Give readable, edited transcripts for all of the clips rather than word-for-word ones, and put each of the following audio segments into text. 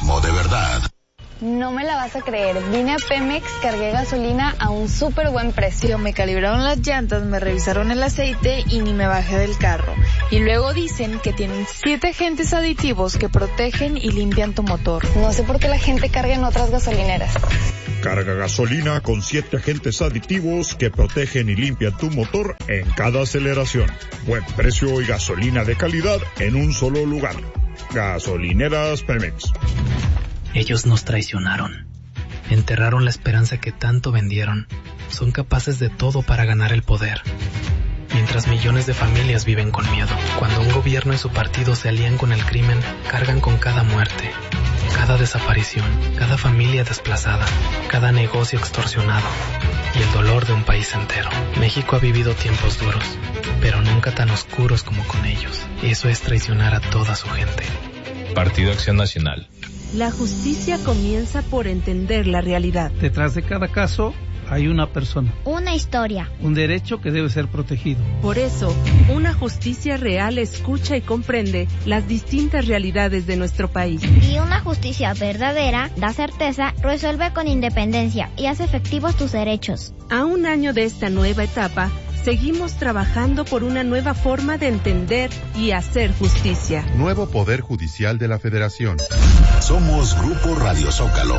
Periodismo de verdad. No me la vas a creer, vine a Pemex, cargué gasolina a un súper buen precio. Me calibraron las llantas, me revisaron el aceite y ni me bajé del carro. Y luego dicen que tienen 7 agentes aditivos que protegen y limpian tu motor. No sé por qué la gente carga en otras gasolineras. Carga gasolina con 7 agentes aditivos que protegen y limpian tu motor en cada aceleración. Buen precio y gasolina de calidad en un solo lugar. Gasolineras Pemex. Ellos nos traicionaron. Enterraron la esperanza que tanto vendieron. Son capaces de todo para ganar el poder. Mientras millones de familias viven con miedo. Cuando un gobierno y su partido se alían con el crimen, cargan con cada muerte, cada desaparición, cada familia desplazada, cada negocio extorsionado y el dolor de un país entero. México ha vivido tiempos duros, pero nunca tan oscuros como con ellos. Eso es traicionar a toda su gente. Partido Acción Nacional. La justicia comienza por entender la realidad. Detrás de cada caso hay una persona. Una historia. Un derecho que debe ser protegido. Por eso, una justicia real escucha y comprende las distintas realidades de nuestro país. Y una justicia verdadera da certeza, resuelve con independencia y hace efectivos tus derechos. A un año de esta nueva etapa, seguimos trabajando por una nueva forma de entender y hacer justicia. Nuevo Poder Judicial de la Federación. Somos Grupo Radio Zócalo.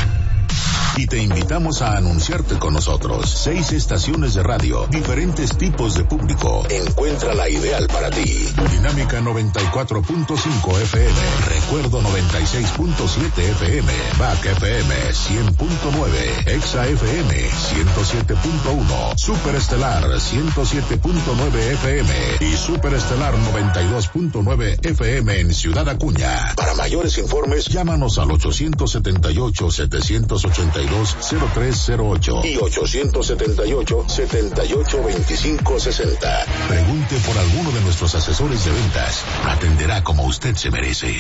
Y te invitamos a anunciarte con nosotros. 6 estaciones de radio, diferentes tipos de público. Encuentra la ideal para ti. Dinámica 94.5 FM, Recuerdo 96.7 FM, BAC FM 100.9, Exa FM 107.1, Superestelar 107.9 FM y Superestelar 92.9 FM en Ciudad Acuña. Para mayores informes, llámanos al 878-782-0308 y 878-782560. Pregunte por alguno de nuestros asesores de ventas. Atenderá como usted se merece.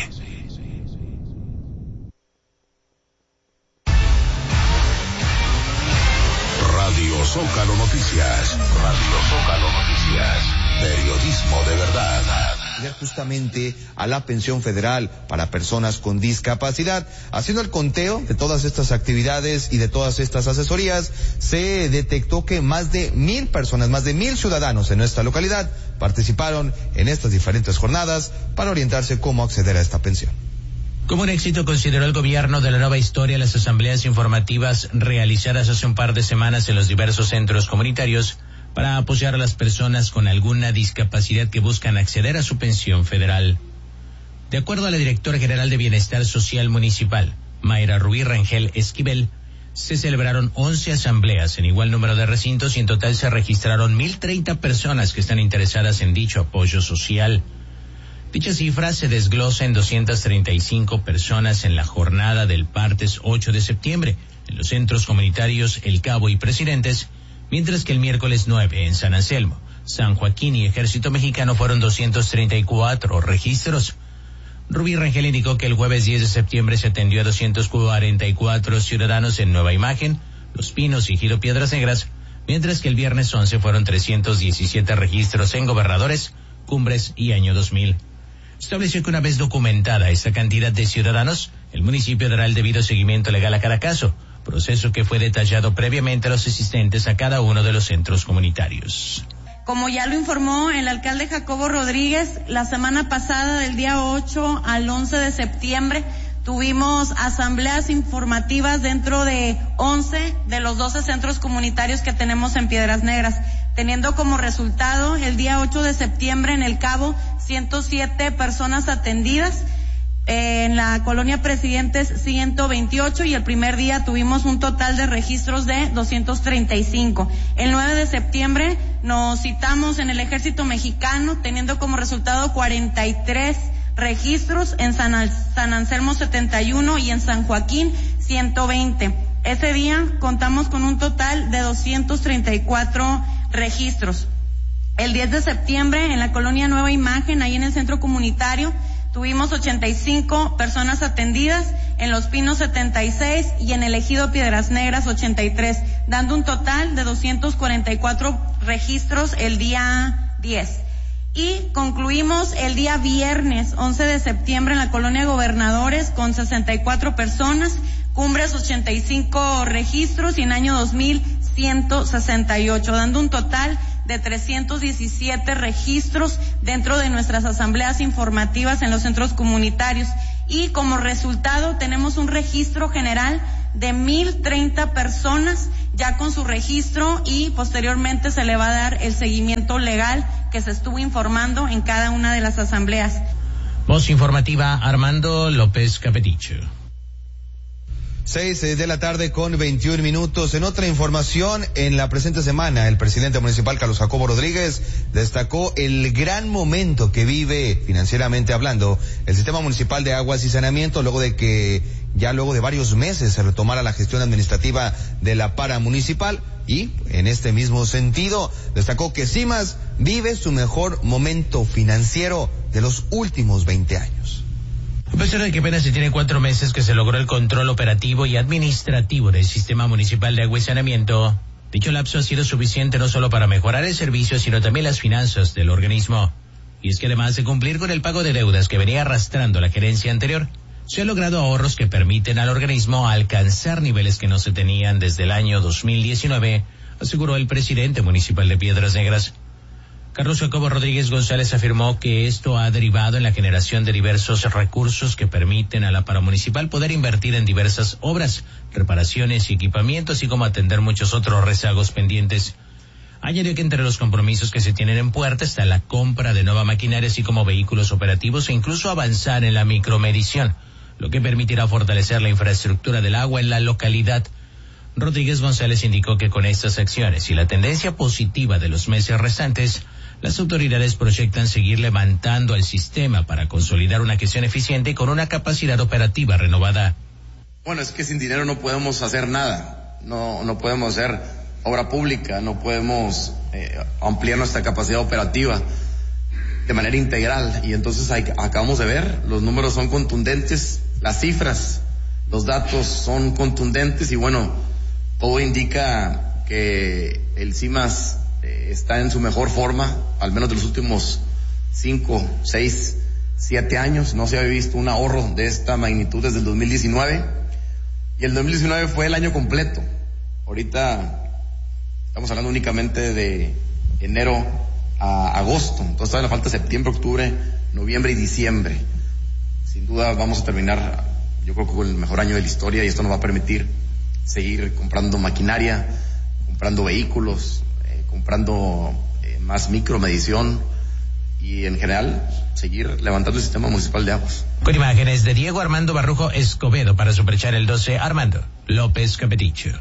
Radio Zócalo Noticias. Radio Zócalo Noticias. Periodismo de verdad. Justamente a la pensión federal para personas con discapacidad. Haciendo el conteo de todas estas actividades y de todas estas asesorías, se detectó que más de 1,000 personas, más de 1,000 ciudadanos en nuestra localidad participaron en estas diferentes jornadas para orientarse cómo acceder a esta pensión. Como un éxito consideró el gobierno de la nueva historia las asambleas informativas realizadas hace un par de semanas en los diversos centros comunitarios para apoyar a las personas con alguna discapacidad que buscan acceder a su pensión federal. De acuerdo a la directora general de Bienestar Social Municipal, Mayra Rubí Rangel Esquivel, se celebraron 11 asambleas en igual número de recintos y en total se registraron 1,030 personas que están interesadas en dicho apoyo social. Dicha cifra se desglosa en 235 personas en la jornada del martes 8 de septiembre en los centros comunitarios El Cabo y Presidentes, mientras que el miércoles 9 en San Anselmo, San Joaquín y Ejército Mexicano fueron 234 registros. Rubí Rangel indicó que el jueves 10 de septiembre se atendió a 244 ciudadanos en Nueva Imagen, Los Pinos y Giro Piedras Negras, mientras que el viernes 11 fueron 317 registros en Gobernadores, Cumbres y Año 2000. Estableció que una vez documentada esta cantidad de ciudadanos, el municipio dará el debido seguimiento legal a cada caso, proceso que fue detallado previamente a los asistentes a cada uno de los centros comunitarios. Como ya lo informó el alcalde Jacobo Rodríguez, la semana pasada, del día 8 al 11 de septiembre, tuvimos asambleas informativas dentro de 11 de los 12 centros comunitarios que tenemos en Piedras Negras, teniendo como resultado el día 8 de septiembre en El Cabo 107 personas atendidas, en la colonia Presidentes 128 y el primer día tuvimos un total de registros de 235. El 9 de septiembre nos citamos en el Ejército Mexicano teniendo como resultado 43 registros, en San Anselmo 71 y en San Joaquín 120. Ese día contamos con un total de 234 registros. El 10 de septiembre en la colonia Nueva Imagen, ahí en el centro comunitario, tuvimos 85 personas atendidas, en Los Pinos 76 y en el Ejido Piedras Negras 83, dando un total de 244 registros el día 10. Y concluimos el día viernes 11 de septiembre en la colonia Gobernadores con 64 personas, Cumbres 85 registros y en año 2168, dando un total de 317 registros dentro de nuestras asambleas informativas en los centros comunitarios. Y como resultado tenemos un registro general de 1,030 personas ya con su registro, y posteriormente se le va a dar el seguimiento legal que se estuvo informando en cada una de las asambleas. Voz informativa, Armando López Capeticho. 6 de la tarde con 21 minutos. En otra información, en la presente semana, el presidente municipal Carlos Jacobo Rodríguez destacó el gran momento que vive, financieramente hablando, el sistema municipal de aguas y saneamiento, luego de varios meses se retomara la gestión administrativa de la paramunicipal. Y, en este mismo sentido, destacó que CIMAS vive su mejor momento financiero de los últimos 20 años. A pesar de que apenas se tiene 4 meses que se logró el control operativo y administrativo del sistema municipal de agua y saneamiento, dicho lapso ha sido suficiente no solo para mejorar el servicio, sino también las finanzas del organismo. Y es que además de cumplir con el pago de deudas que venía arrastrando la gerencia anterior, se han logrado ahorros que permiten al organismo alcanzar niveles que no se tenían desde el año 2019, aseguró el presidente municipal de Piedras Negras. Carlos Jacobo Rodríguez González afirmó que esto ha derivado en la generación de diversos recursos que permiten a la paramunicipal poder invertir en diversas obras, reparaciones y equipamientos, así como atender muchos otros rezagos pendientes. Añadió que entre los compromisos que se tienen en puerta está la compra de nueva maquinaria, así como vehículos operativos e incluso avanzar en la micromedición, lo que permitirá fortalecer la infraestructura del agua en la localidad. Rodríguez González indicó que con estas acciones y la tendencia positiva de los meses restantes, las autoridades proyectan seguir levantando el sistema para consolidar una gestión eficiente y con una capacidad operativa renovada. Bueno, es que sin dinero no podemos hacer nada, no podemos hacer obra pública, no podemos ampliar nuestra capacidad operativa de manera integral, y entonces acabamos de ver, los números son contundentes, las cifras, los datos son contundentes, y bueno, todo indica que el CIMAS está en su mejor forma, al menos de los últimos 5, 6, 7 años. No se había visto un ahorro de esta magnitud desde el 2019, y el 2019 fue el año completo. Ahorita estamos hablando únicamente de enero a agosto, entonces todavía nos falta septiembre, octubre, noviembre y diciembre. Sin duda vamos a terminar, yo creo que con el mejor año de la historia, y esto nos va a permitir seguir comprando maquinaria, comprando vehículos, comprando más micromedición, y en general seguir levantando el sistema municipal de aguas. Con imágenes de Diego Armando Barrujo Escobedo para Superchar el 12, Armando López Capeticho.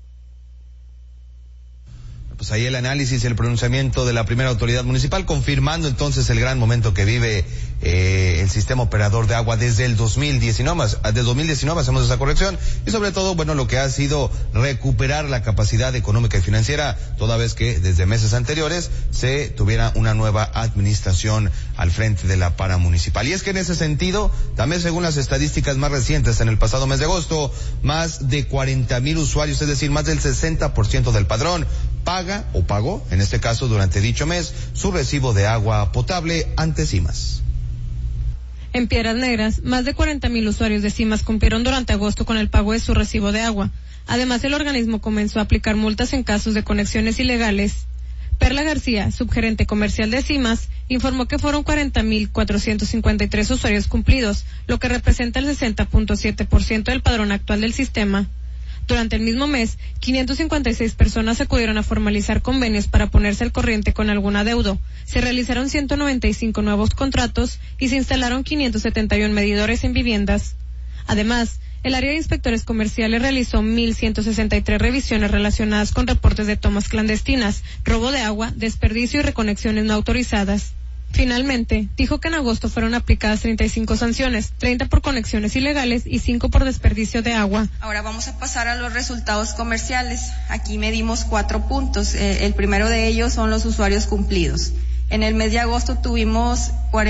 Pues ahí el análisis y el pronunciamiento de la primera autoridad municipal, confirmando entonces el gran momento que vive el sistema operador de agua desde el 2019, hacemos esa corrección, y sobre todo, bueno, lo que ha sido recuperar la capacidad económica y financiera, toda vez que desde meses anteriores se tuviera una nueva administración al frente de la paramunicipal. Y es que en ese sentido, también según las estadísticas más recientes, en el pasado mes de agosto, más de 40,000 usuarios, es decir, más del 60% del padrón, pagó, en este caso durante dicho mes, su recibo de agua potable ante CIMAS. En Piedras Negras, más de 40,000 usuarios de CIMAS cumplieron durante agosto con el pago de su recibo de agua. Además, el organismo comenzó a aplicar multas en casos de conexiones ilegales. Perla García, subgerente comercial de CIMAS, informó que fueron 40,453 usuarios cumplidos, lo que representa el 60.7% del padrón actual del sistema. Durante el mismo mes, 556 personas acudieron a formalizar convenios para ponerse al corriente con algún adeudo. Se realizaron 195 nuevos contratos y se instalaron 571 medidores en viviendas. Además, el área de inspectores comerciales realizó 1,163 revisiones relacionadas con reportes de tomas clandestinas, robo de agua, desperdicio y reconexiones no autorizadas. Finalmente, dijo que en agosto fueron aplicadas 35 sanciones, 30 por conexiones ilegales y 5 por desperdicio de agua. Ahora vamos a pasar a los resultados comerciales. Aquí medimos 4 puntos. El primero de ellos son los usuarios cumplidos. En el mes de agosto tuvimos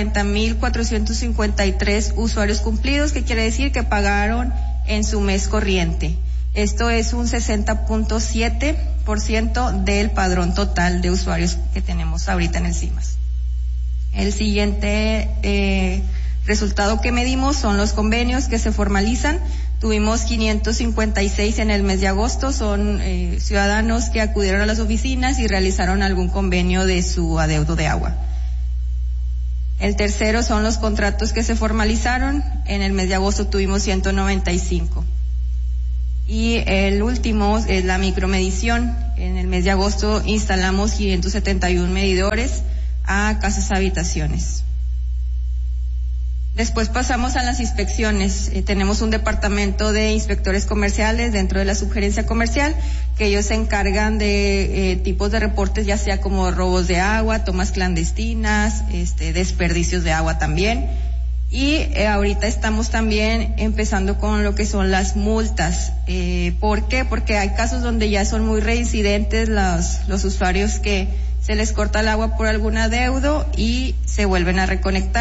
40,453 usuarios cumplidos, que quiere decir que pagaron en su mes corriente. Esto es un 60.7% del padrón total de usuarios que tenemos ahorita en el CIMAS. El siguiente resultado que medimos son los convenios que se formalizan. Tuvimos 556 en el mes de agosto, son ciudadanos que acudieron a las oficinas y realizaron algún convenio de su adeudo de agua. El tercero son los contratos que se formalizaron, en el mes de agosto tuvimos 195. Y el último es la micromedición, en el mes de agosto instalamos 571 medidores a casas habitaciones. Después pasamos a las inspecciones. Tenemos un departamento de inspectores comerciales dentro de la subgerencia comercial, que ellos se encargan de tipos de reportes, ya sea como robos de agua, tomas clandestinas, desperdicios de agua también. Y ahorita estamos también empezando con lo que son las multas. ¿Por qué? Porque hay casos donde ya son muy reincidentes los usuarios que se les corta el agua por algún adeudo y se vuelven a reconectar.